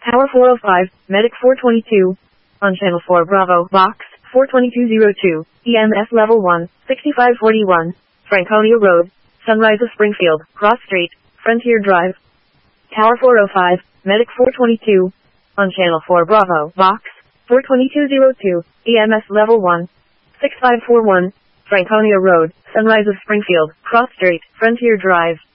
Tower 405, Medic 422. On Channel 4 Bravo, Box 42202, EMS Level 1, 6541, Franconia Road, Sunrise of Springfield, Cross Street, Frontier Drive. Tower 405, Medic 422. On Channel 4 Bravo, Box 42202, EMS Level 1, 6541, Franconia Road, Sunrise of Springfield, Cross Street, Frontier Drive.